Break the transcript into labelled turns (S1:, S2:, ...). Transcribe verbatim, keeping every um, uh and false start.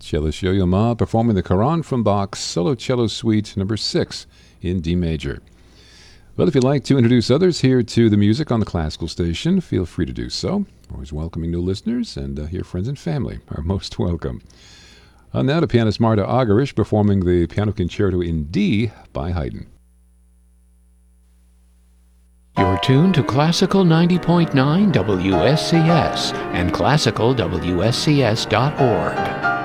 S1: Cellist Yo-Yo Ma performing the Quran from Bach's Solo Cello Suite number six in D major. Well, if you'd like to introduce others here to the music on the classical station, feel free to do so. Always welcoming new listeners, and uh, your friends and family are most welcome. Uh, now to pianist Marta Argerich performing the Piano Concerto in D by Haydn.
S2: You're tuned to Classical ninety point nine W S C S and classical W S C S dot org.